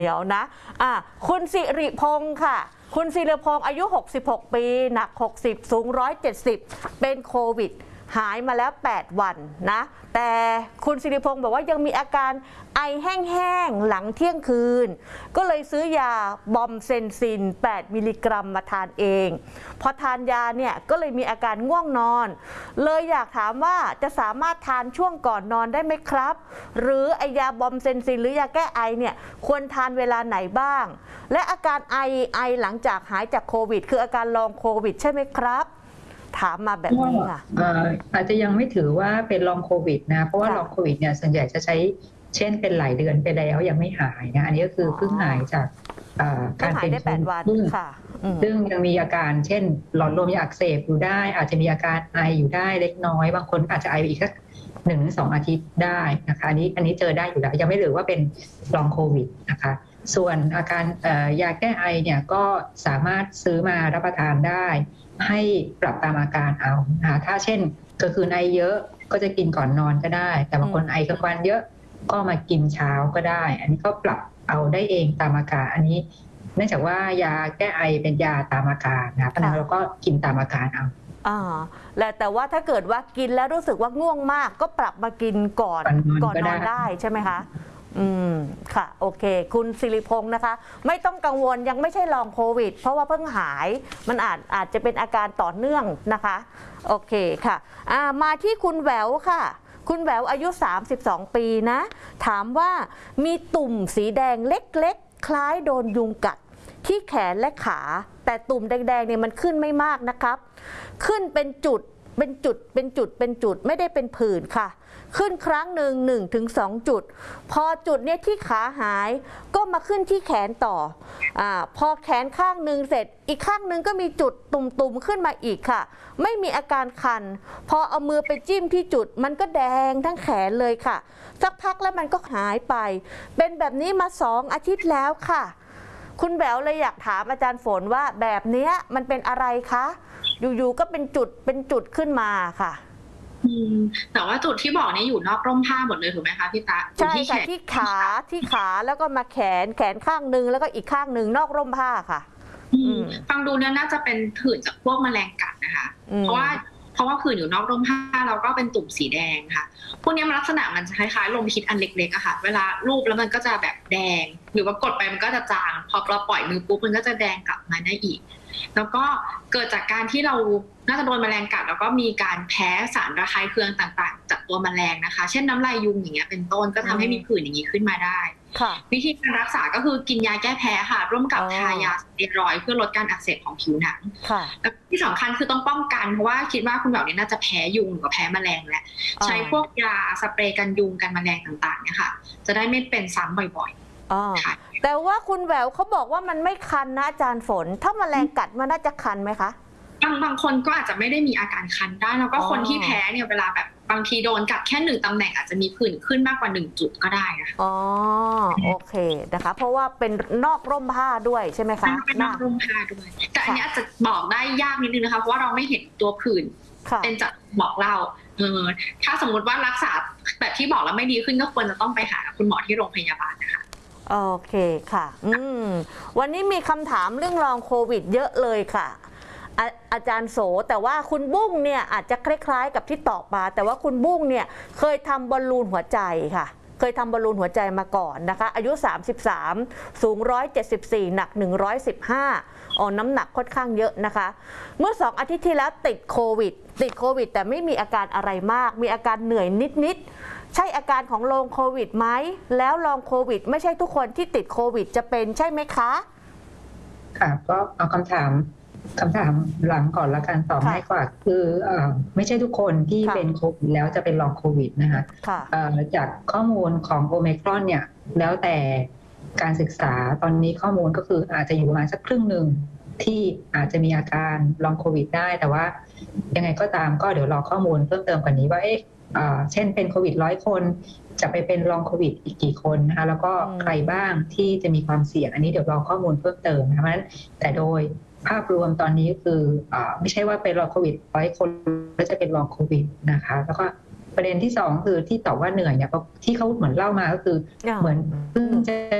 เดี๋ยวนะคุณสิริพงศ์ค่ะคุณสิริพงศ์อายุ66ปีหนัก60สูง170เป็นโควิดหายมาแล้ว8วันนะแต่คุณสิริพงศ์บอกว่ายังมีอาการไอแห้งๆหลังเที่ยงคืนก็เลยซื้อยาบอมเซนซิน8มิลลิกรัมมาทานเองพอทานยาเนี่ยก็เลยมีอาการง่วงนอนเลยอยากถามว่าจะสามารถทานช่วงก่อนนอนได้ไหมครับหรือไอยาบอมเซนซินหรือยาแก้ไอเนี่ยควรทานเวลาไหนบ้างและอาการไอหลังจากหายจากโควิดคืออาการลองโควิดใช่ไหมครับถามมาแบบนี้ค่ะอาจจะยังไม่ถือว่าเป็นลองโควิดนะเพราะว่าลองโควิดเนี่ยส่วนใหญ่จะใช้เช่นเป็นหลายเดือนไปแล้วยังไม่หายนะอันนี้ก็คือเพิ่งหายจากการเป็นโควิดซึ่งยังมีอาการเช่นหลอดลมยังอักเสบอยู่ได้อาจจะมีอาการไออยู่ได้เล็กน้อยบางคนอาจจะไออีกสัก1-2 อาทิตย์ได้นะคะอันนี้เจอได้อยู่แล้วยังไม่ถือว่าเป็นลองโควิดนะคะส่วนอาการยาแก้ไอเนี่ยก็สามารถซื้อมารับประทานได้ให้ปรับตามอาการเอาถ้าเช่นกลางคืนไอเยอะก็จะกินก่อนนอนก็ได้แต่บางคนไอกลางวันเยอะก็มากินเช้าก็ได้อันนี้ก็ปรับเอาได้เองตามอาการอันนี้เนื่องจากว่ายาแก้ไอเป็นยาตามอาการนะเพราะฉะนั้นเราก็กินตามอาการเอาแต่ว่าถ้าเกิดว่ากินแล้วรู้สึกว่าง่วงมากก็ปรับมากินก่อนนอนได้ใช่ไหมคะค่ะโอเคคุณสิริพงศ์นะคะไม่ต้องกังวลยังไม่ใช่ลองโควิดเพราะว่าเพิ่งหายมันอาจจะเป็นอาการต่อเนื่องนะคะโอเคค่ะมาที่คุณแหววค่ะคุณแหววอายุ32ปีนะถามว่ามีตุ่มสีแดงเล็กๆคล้ายโดนยุงกัดที่แขนและขาแต่ตุ่มแดงๆเนี่ยมันขึ้นไม่มากนะครับขึ้นเป็นจุดไม่ได้เป็นผื่นค่ะขึ้นครั้งหนึ่ง1-2 จุดพอจุดเนี้ยที่ขาหายก็มาขึ้นที่แขนต่อพอแขนข้างหนึ่งเสร็จอีกข้างหนึ่งก็มีจุดตุ่มๆขึ้นมาอีกค่ะไม่มีอาการคันพอเอามือไปจิ้มที่จุดมันก็แดงทั้งแขนเลยค่ะสักพักแล้วมันก็หายไปเป็นแบบนี้มา2 อาทิตย์แล้วค่ะคุณแหววเลยอยากถามอาจารย์ฝนว่าแบบนี้มันเป็นอะไรคะอยู่ๆก็เป็นจุดขึ้นมาค่ะแต่ว่าจุดที่บอกนี่อยู่นอกร่มผ้าหมดเลยถูกไหมคะพี่ตาใช่ค่ะที่ขาแล้วก็มาแขนข้างนึงแล้วก็อีกข้างนึงนอกร่มผ้าค่ะฟังดูเนี่ยน่าจะเป็นผื่นจากพวกแมลงกัดนะคะเพราะว่าผื่นอยู่นอกร่มผ้าแล้วก็เป็นตุ่มสีแดงค่ะพวกนี้มันลักษณะมันจะคล้ายๆลมพิษอันเล็กๆอะค่ะเวลาลูบแล้วมันก็จะแบบแดงหรือว่ากดไปมันก็จะจางพอเราปล่อยมือปุ๊บมันก็จะแดงกลับมาได้อีกแล้วก็เกิดจากการที่เราน่าจะโดนแมลงกัดแล้วก็มีการแพ้สารระคายเคืองต่างๆจากตัวแมลงนะคะเช่นน้ำลายยุงอย่างเงี้ยเป็นต้นก็ทำให้มีผื่นอย่างนี้ขึ้นมาได้วิธีการรักษาก็คือกินยาแก้แพ้ค่ะร่วมกับทายาสเตียรอยด์เพื่อลดการอักเสบของผิวหนังแล้วที่สำคัญคือต้องป้องกันเพราะว่าคิดว่าคุณแบบนี้น่าจะแพ้ยุงหรือแพ้แมลงแหละใช้พวกยาสเปรย์กันยุงกันแมลงต่างๆเนี่ยค่ะจะได้ไม่เป็นซ้ำบ่อยๆแต่ว่าคุณแหววเขาบอกว่ามันไม่คันนะอาจารย์ฝนถ้าแมลงกัดมันน่าจะคันไหมคะบางคนก็อาจจะไม่ได้มีอาการคันได้แล้วก็คนที่แพ้เนี่ยเวลาแบบบางทีโดนกัดแค่1 ตำแหน่งอาจจะมีผื่นขึ้นมากกว่า1 จุดก็ได้ค่ะโอเคนะคะเพราะว่าเป็นนอกร่มผ้าด้วยใช่ไหมคะเป็นนอกร่มผ้าด้วยแต่อันนี้อาจจะบอกได้ยากนิดนึงนะคะเพราะว่าเราไม่เห็นตัวผื่นเป็นจะบอกเล่าถ้าสมมติว่ารักษาแบบที่บอกแล้วไม่ดีขึ้นก็ควรจะต้องไปหาคุณหมอที่โรงพยาบาลนะคะโอเคค่ะวันนี้มีคำถามเรื่องลองโควิดเยอะเลยค่ะอาจารย์โสแต่ว่าคุณบุ้งเนี่ยอาจจะคล้ายๆกับที่ตอบมาแต่ว่าคุณบุ้งเนี่ยเคยทำบอลลูนหัวใจค่ะเคยทำบอลลูนหัวใจมาก่อนนะคะอายุ33สูง174หนัก115น้ำหนักค่อนข้างเยอะนะคะเมื่อ2 อาทิตย์ที่แล้วติดโควิดแต่ไม่มีอาการอะไรมากมีอาการเหนื่อยนิดใช่อาการของลองโควิดไหมแล้วลองโควิดไม่ใช่ทุกคนที่ติดโควิดจะเป็นใช่ไหมคะค่ะก็เอาคำถามหลังก่อนละกันตอบง่ายกว่าคือไม่ใช่ทุกคนที่เป็นโควิดแล้วจะเป็นลองโควิดนะคะจากข้อมูลของโอไมครอนเนี่ยแล้วแต่การศึกษาตอนนี้ข้อมูลก็คืออาจจะอยู่ประมาณสักครึ่งหนึ่งที่อาจจะมีอาการลองโควิดได้แต่ว่ายังไงก็ตามก็เดี๋ยวรอข้อมูลเพิ่มเติมกว่านี้ว่าเช่นเป็นโควิด100 คนจะไปเป็นลองโควิดอีกกี่คนนะคะแล้วก็ใครบ้างที่จะมีความเสี่ยงอันนี้เดี๋ยวรอข้อมูลเพิ่มเติมนะคะเพราะฉะนั้นแต่โดยภาพรวมตอนนี้คือไม่ใช่ว่าเป็นลองโควิด100 คนแล้วจะเป็นลองโควิดนะคะแล้วก็ประเด็นที่2คือที่ตอบว่าเหนื่อยเนี่ยที่เขาเหมือนเล่ามาก็คือเหมือนเพิ่งจะ